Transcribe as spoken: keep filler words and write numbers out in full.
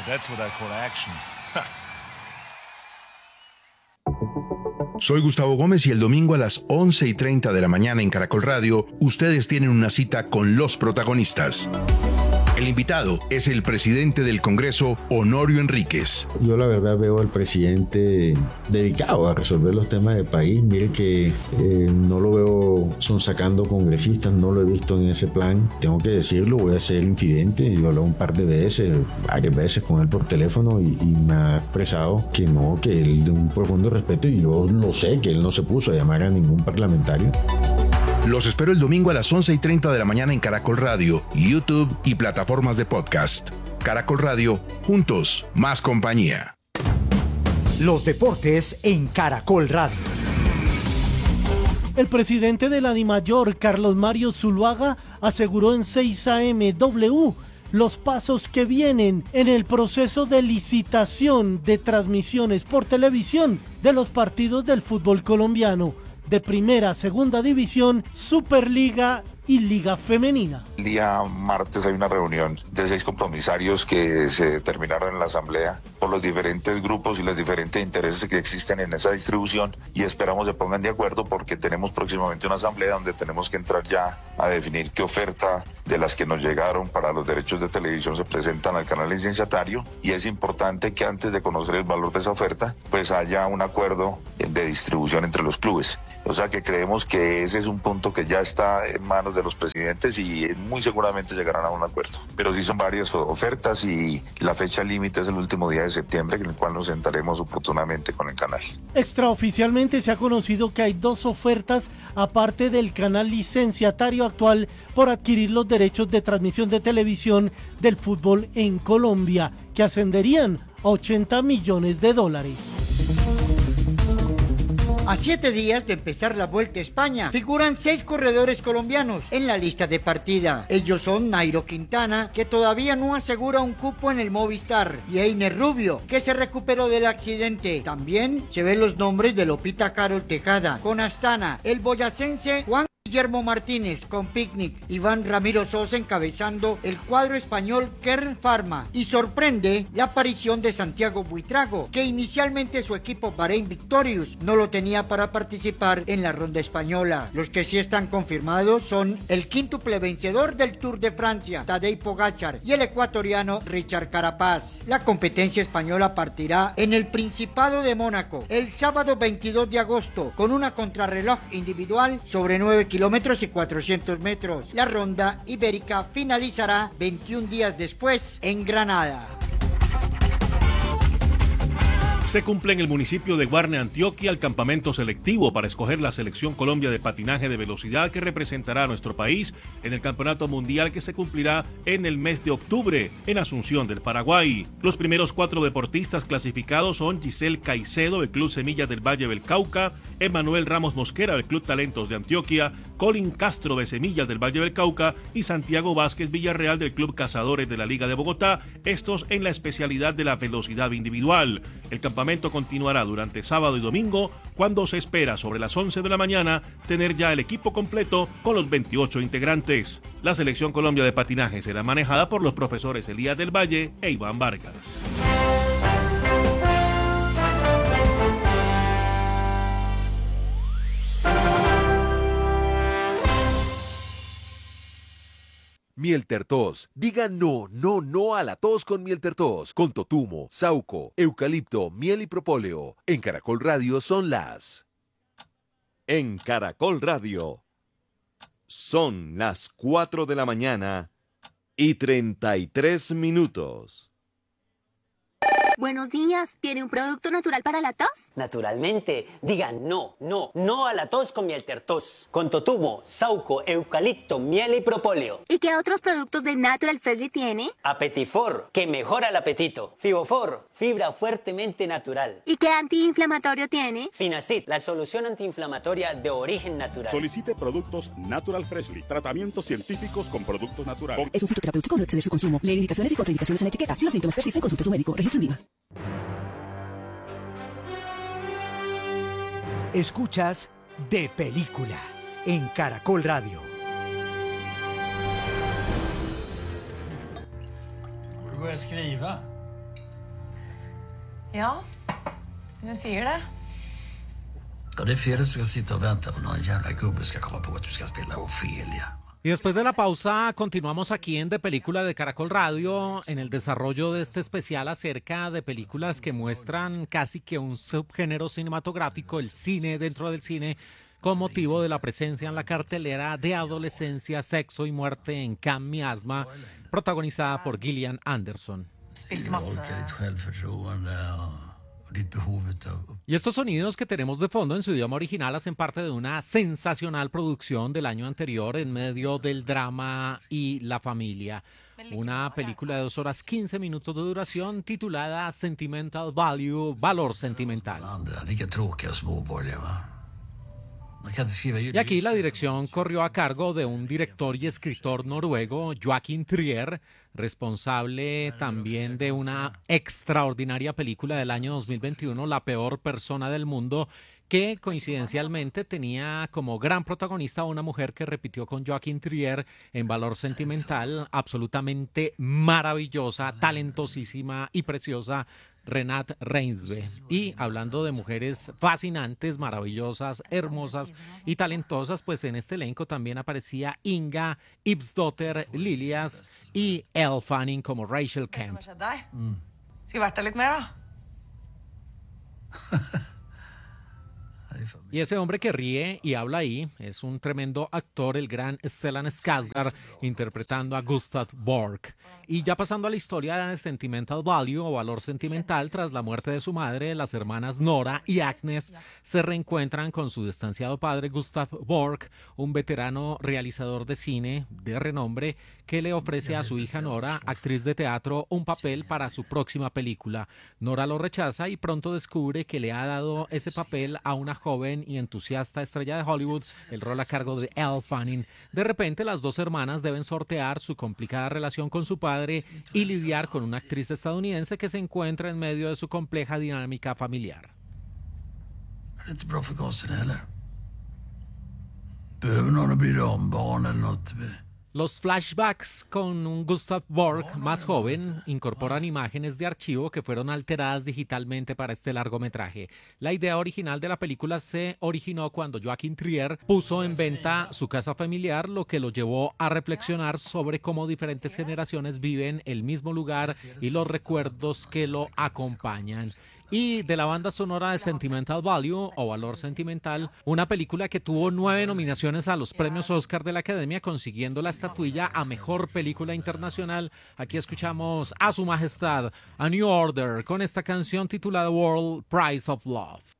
That's what I call action. Soy Gustavo Gómez y el domingo a las once y treinta de la mañana en Caracol Radio, ustedes tienen una cita con los protagonistas. El invitado es el presidente del Congreso, Honorio Enríquez. Yo la verdad veo al presidente dedicado a resolver los temas del país. Mire que eh, no lo veo sonsacando congresistas, no lo he visto en ese plan. Tengo que decirlo, voy a ser infidente. Yo hablé un par de veces, varias veces con él por teléfono y, y me ha expresado que no, que él de un profundo respeto, y yo lo sé, que él no se puso a llamar a ningún parlamentario. Los espero el domingo a las once y treinta de la mañana en Caracol Radio, YouTube y plataformas de podcast. Caracol Radio, juntos, más compañía. Los deportes en Caracol Radio. El presidente de la DIMAYOR, Carlos Mario Zuluaga, aseguró en seis A M W los pasos que vienen en el proceso de licitación de transmisiones por televisión de los partidos del fútbol colombiano, de primera, segunda división, Superliga y Liga Femenina. El día martes hay una reunión de seis compromisarios que se determinaron en la asamblea por los diferentes grupos y los diferentes intereses que existen en esa distribución, y esperamos se pongan de acuerdo porque tenemos próximamente una asamblea donde tenemos que entrar ya a definir qué oferta de las que nos llegaron para los derechos de televisión se presentan al canal licenciatario, y es importante que antes de conocer el valor de esa oferta pues haya un acuerdo de distribución entre los clubes. O sea que creemos que ese es un punto que ya está en manos de los presidentes y muy seguramente llegarán a un acuerdo. Pero sí son varias ofertas y la fecha límite es el último día de septiembre, en el cual nos sentaremos oportunamente con el canal. Extraoficialmente se ha conocido que hay dos ofertas aparte del canal licenciatario actual por adquirir los derechos de transmisión de televisión del fútbol en Colombia, que ascenderían a ochenta millones de dólares. A siete días de empezar la Vuelta a España, figuran seis corredores colombianos en la lista de partida. Ellos son Nairo Quintana, que todavía no asegura un cupo en el Movistar, y Einer Rubio, que se recuperó del accidente. También se ven los nombres de Lopita Carol Tejada con Astana, el boyacense Juan Guillermo Martínez con Picnic, Iván Ramiro Sosa encabezando el cuadro español Kern Pharma, y sorprende la aparición de Santiago Buitrago, que inicialmente su equipo Bahrein Victorious no lo tenía para participar en la ronda española. Los que sí están confirmados son el quíntuple vencedor del Tour de Francia, Tadej Pogačar, y el ecuatoriano Richard Carapaz. La competencia española partirá en el Principado de Mónaco el sábado veintidós de agosto con una contrarreloj individual sobre nueve kilómetros y cuatrocientos metros. La ronda ibérica finalizará veintiún días después en Granada. Se cumple en el municipio de Guarne, Antioquia, el campamento selectivo para escoger la selección Colombia de patinaje de velocidad que representará a nuestro país en el campeonato mundial que se cumplirá en el mes de octubre en Asunción del Paraguay. Los primeros cuatro deportistas clasificados son Giselle Caicedo del Club Semillas del Valle del Cauca, Emanuel Ramos Mosquera del Club Talentos de Antioquia, Colin Castro de Semillas del Valle del Cauca y Santiago Vázquez Villarreal del Club Cazadores de la Liga de Bogotá, estos en la especialidad de la velocidad individual. El campamento continuará durante sábado y domingo, cuando se espera sobre las once de la mañana tener ya el equipo completo con los veintiocho integrantes. La selección Colombia de patinaje será manejada por los profesores Elías del Valle e Iván Vargas. Mieltertos. Diga no, no, no a la tos con Mieltertos. Con totumo, sauco, eucalipto, miel y propóleo. En Caracol Radio son las... En Caracol Radio son las cuatro de la mañana y treinta y tres minutos. Buenos días, ¿tiene un producto natural para la tos? Naturalmente, diga no, no, no a la tos con Mieltertos. Con totumo, sauco, eucalipto, miel y propóleo. ¿Y qué otros productos de Natural Freshly tiene? Apetifor, que mejora el apetito. Fibofor, fibra fuertemente natural. ¿Y qué antiinflamatorio tiene? Finacid, la solución antiinflamatoria de origen natural. Solicite productos Natural Freshly, tratamientos científicos con productos naturales. Es un fitoterapéutico, no exceder su consumo. Lee indicaciones y contraindicaciones en la etiqueta. Si los síntomas persisten, consulte a su médico. Registro en I V A. Escuchas De Película en Caracol Radio. Börja skriva. Ja, jag ser det. Ja, det är fel att du ska sitta och vänta på någon jävla gubbe ska komma på att du ska spela Ofelia. Y después de la pausa continuamos aquí en De Película de Caracol Radio en el desarrollo de este especial acerca de películas que muestran casi que un subgénero cinematográfico, el cine dentro del cine, con motivo de la presencia en la cartelera de Adolescencia, Sexo y Muerte en Cannes Miasma, protagonizada por Gillian Anderson. Y estos sonidos que tenemos de fondo en su idioma original hacen parte de una sensacional producción del año anterior en medio del drama y la familia. Una película de dos horas quince minutos de duración titulada Sentimental Value, Valor Sentimental. Y aquí la dirección corrió a cargo de un director y escritor noruego, Joachim Trier, responsable también de una extraordinaria película del año dos mil veintiuno, La peor persona del mundo, que coincidencialmente tenía como gran protagonista a una mujer que repitió con Joachim Trier en Valor Sentimental, absolutamente maravillosa, talentosísima y preciosa, Renate Reinsve. Y hablando de mujeres fascinantes, maravillosas, hermosas y talentosas, pues en este elenco también aparecía Inga Ibsdotter Lillias y Elle Fanning como Rachel Kemp. Mm. Ska vi värta lite mer då? Y ese hombre que ríe y habla ahí es un tremendo actor, el gran Stellan Skarsgård, interpretando a Gustav Borg. Y ya pasando a la historia de Sentimental Value o Valor Sentimental, tras la muerte de su madre, las hermanas Nora y Agnes se reencuentran con su distanciado padre Gustav Borg, un veterano realizador de cine de renombre que le ofrece a su hija Nora, actriz de teatro, un papel para su próxima película. Nora lo rechaza y pronto descubre que le ha dado ese papel a una joven y entusiasta estrella de Hollywood, el rol a cargo de Elle Fanning. De repente las dos hermanas deben sortear su complicada relación con su padre y lidiar con una actriz estadounidense que se encuentra en medio de su compleja dinámica familiar. Los flashbacks con un Gustav Borg más joven incorporan imágenes de archivo que fueron alteradas digitalmente para este largometraje. La idea original de la película se originó cuando Joachim Trier puso en venta su casa familiar, lo que lo llevó a reflexionar sobre cómo diferentes generaciones viven el mismo lugar y los recuerdos que lo acompañan. Y de la banda sonora de Sentimental Value o Valor Sentimental, una película que tuvo nueve nominaciones a los premios Oscar de la Academia, consiguiendo la estatuilla a Mejor Película Internacional. Aquí escuchamos a Su Majestad, A New Order, con esta canción titulada World Prize of Love.